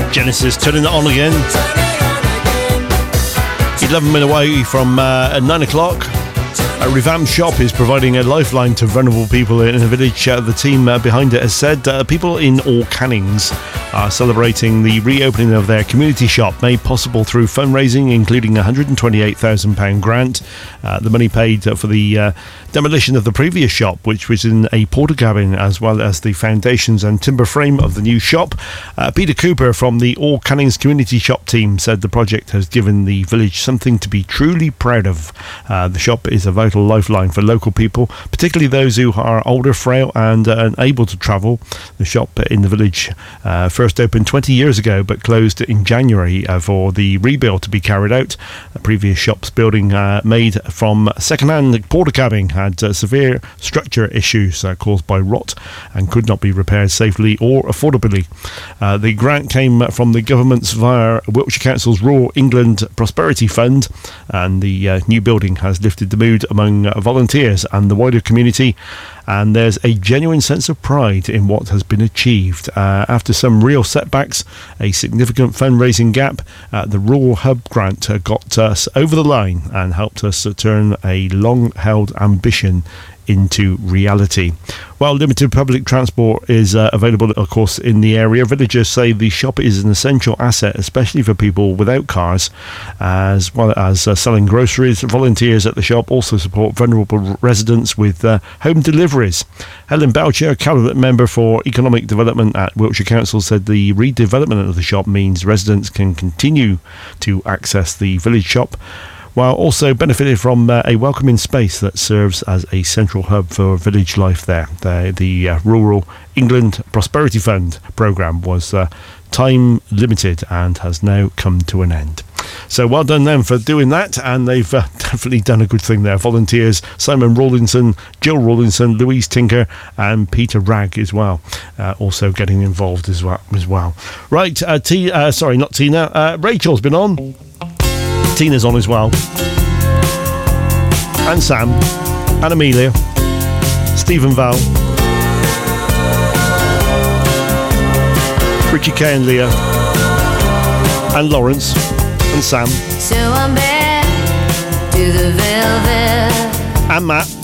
Genesis, turning it on again. 11 minutes away from 9 o'clock. A revamped shop is providing a lifeline to vulnerable people in a village. The team behind it has said people in All Cannings are celebrating the reopening of their community shop, made possible through fundraising, including a £128,000 grant. The money paid for the demolition of the previous shop, which was in a Portakabin, as well as the foundations and timber frame of the new shop. Peter Cooper from the All Cannings community shop team said the project has given the village something to be truly proud of. The shop is a vital lifeline for local people, particularly those who are older, frail and unable to travel. The shop in the village first opened 20 years ago but closed in January for the rebuild to be carried out. The previous shop's building, made from second-hand Portakabin, had severe structure issues caused by rot and could not be repaired safely or affordably. The grant came from the government's via Wiltshire Council's Rural England Prosperity Fund, and the new building has lifted the mood among volunteers and the wider community, and there's a genuine sense of pride in what has been achieved. After some real setbacks, a significant fundraising gap, the Rural Hub grant got us over the line and helped us turn a long-held ambition into reality. While limited public transport is available, of course, in the area, villagers say the shop is an essential asset, especially for people without cars. As well as selling groceries, volunteers at the shop also support vulnerable residents with home deliveries. Helen Boucher, Cabinet Member for Economic Development at Wiltshire Council, said the redevelopment of the shop means residents can continue to access the village shop, while also benefiting from a welcoming space that serves as a central hub for village life there. The Rural England Prosperity Fund programme was time limited and has now come to an end. So well done them for doing that, and they've definitely done a good thing there. Volunteers Simon Rawlinson, Jill Rawlinson, Louise Tinker and Peter Ragg as well, also getting involved as well. Right, not Tina, Rachel's been on. Tina's on as well, and Sam, and Amelia, Stephen Val, Richie Kay and Leah, and Lawrence, and Sam, so I'm back to the velvet, and Matt,